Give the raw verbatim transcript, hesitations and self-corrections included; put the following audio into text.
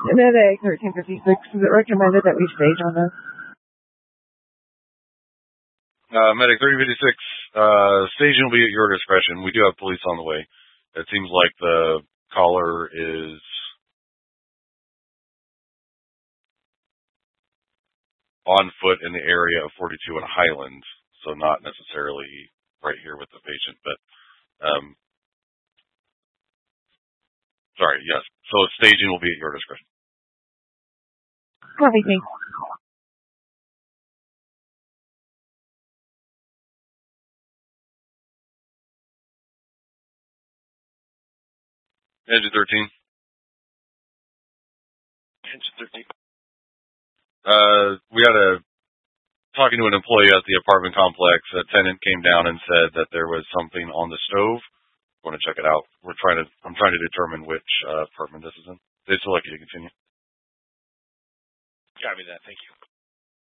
Medic thirteen fifty-six, is it recommended that we stage on this? Uh, Medic thirteen fifty-six, uh, staging will be at your discretion. We do have police on the way. It seems like the caller is on foot in the area of forty-two and Highland, so not necessarily right here with the patient, but, um, sorry, yes. So staging will be at your discretion. Copy, thanks. Engine thirteen. Engine thirteen. Uh, we had a, talking to an employee at the apartment complex, a tenant came down and said that there was something on the stove. I want to check it out. We're trying to, I'm trying to determine which, uh, apartment this is in. They still like you to continue. Copy that, thank you.